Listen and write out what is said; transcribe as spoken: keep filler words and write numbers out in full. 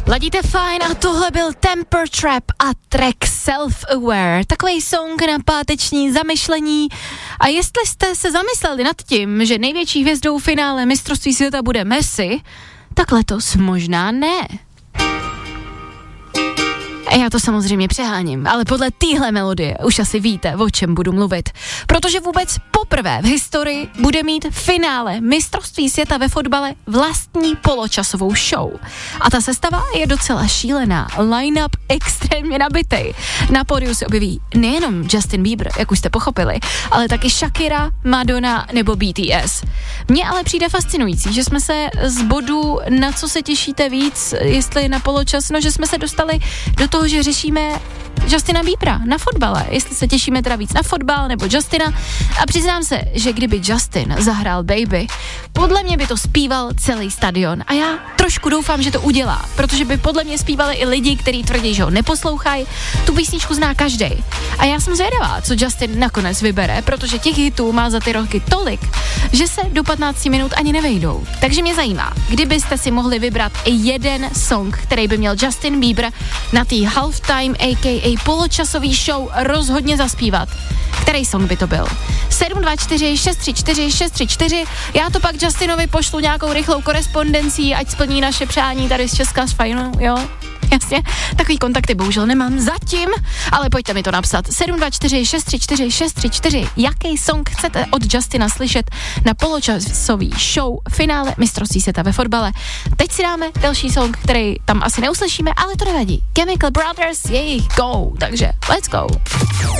Ladíte fajn a tohle byl Temper Trap a track Self-Aware. Takový song na páteční zamyšlení. A jestli jste se zamysleli nad tím, že největší hvězdou finále mistrovství světa bude Messi, tak letos možná ne. Já to samozřejmě přeháním, ale podle téhle melodie už asi víte, o čem budu mluvit. Protože vůbec poprvé v historii bude mít finále mistrovství světa ve fotbale vlastní poločasovou show. A ta sestava je docela šílená, line-up extrémně nabitej. Na pódiu se objeví nejenom Justin Bieber, jak už jste pochopili, ale taky Shakira, Madonna nebo B T S. Mně ale přijde fascinující, že jsme se z bodu, na co se těšíte víc, jestli na poločas, no že jsme se dostali do toho, že řešíme Justina Biebera na fotbale, jestli se těšíme teda víc na fotbal nebo Justina. A přiznám se, že kdyby Justin zahrál Baby, podle mě by to zpíval celý stadion a já trošku doufám, že to udělá, protože by podle mě zpívali i lidi, kteří tvrdí, že ho neposlouchají. Tu písničku zná každej. A já jsem zvědavá, co Justin nakonec vybere, protože těch hitů má za ty roky tolik, že se do patnácti minut ani nevejdou. Takže mě zajímá, kdybyste si mohli vybrat jeden song, který by měl Justin Bieber na té halftime aka poločasový show rozhodně zaspívat. Který song by to byl? sedm dva čtyři šest tři čtyři šest tři čtyři. Já to pak Justinovi pošlu nějakou rychlou korespondencí, ať splní naše přání tady z Česka, z Fajnu, jo? Jasně, takový kontakty bohužel nemám zatím, ale pojďte mi to napsat. sedm dva čtyři šest tři čtyři šest tři čtyři. Jaký song chcete od Justina slyšet na poločasový show finále mistrovství světa ve fotbale? Teď si dáme další song, který tam asi neuslyšíme, ale to nevadí. Chemical Brothers, jejich Go, takže let's go.